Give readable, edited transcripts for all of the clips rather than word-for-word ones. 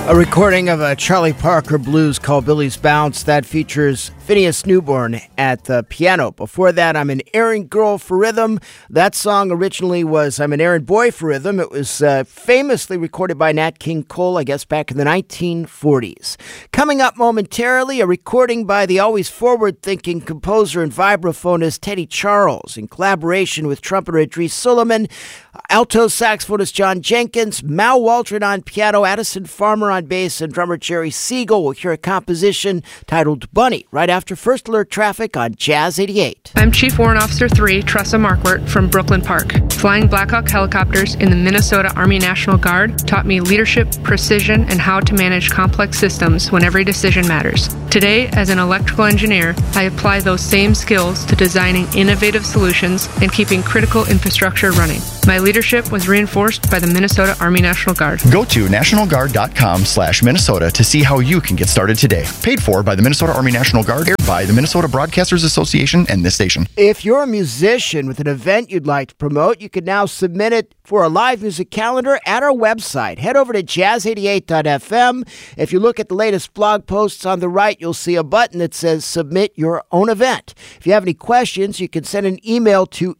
A recording of a Charlie Parker blues called Billy's Bounce that features Phineas Newborn at the piano. Before that, I'm an errand girl for rhythm. That song originally was I'm an errand boy for rhythm. It was famously recorded by Nat King Cole, I guess, back in the 1940s. Coming up momentarily, a recording by the always forward-thinking composer and vibraphonist Teddy Charles in collaboration with trumpeter Idris Suleiman, alto saxophonist John Jenkins, Mal Waldron on piano, Addison Farmer on bass, and drummer Jerry Siegel. We'll hear a composition titled Bunny right after First Alert Traffic on Jazz 88. I'm Chief Warrant Officer 3, Tressa Markwart from Brooklyn Park. Flying Black Hawk helicopters in the Minnesota Army National Guard taught me leadership, precision, and how to manage complex systems when every decision matters. Today, as an electrical engineer, I apply those same skills to designing innovative solutions and keeping critical infrastructure running. My leadership was reinforced by the Minnesota Army National Guard. Go to nationalguard.com/Minnesota to see how you can get started today. Paid for by the Minnesota Army National Guard, aired by the Minnesota Broadcasters Association and this station. If you're a musician with an event you'd like to promote, you can now submit it for a live music calendar at our website. Head over to jazz88.fm. If you look at the latest blog posts on the right, you'll see a button that says Submit Your Own Event. If you have any questions, you can send an email to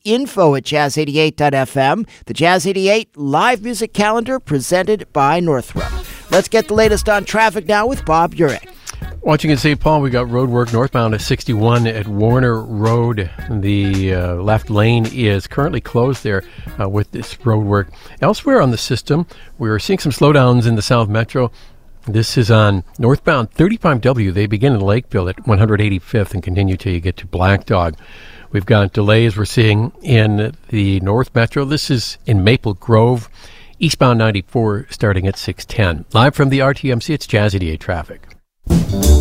info@jazz88.fm. The Jazz 88 live music calendar presented by Northrop. Let's get the latest on traffic now with Bob Urich. Watching in St. Paul, we got road work northbound at 61 at Warner Road. The left lane is currently closed there with this road work. Elsewhere on the system, we're seeing some slowdowns in the South Metro. This is on northbound 35W. They begin in Lakeville at 185th and continue till you get to Black Dog. We've got delays we're seeing in the North Metro. This is in Maple Grove, eastbound 94 starting at 610. Live from the RTMC, it's Jazz 88 traffic.